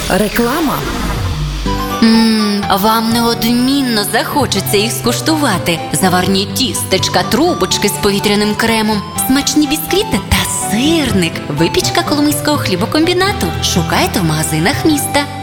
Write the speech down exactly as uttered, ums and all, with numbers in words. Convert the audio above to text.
Реклама. Ммм, вам неодмінно захочеться їх скуштувати. Заварні тістечка, трубочки з повітряним кремом, смачні бісквіти та сирник. Випічка Коломийського хлібокомбінату. Шукайте в магазинах міста.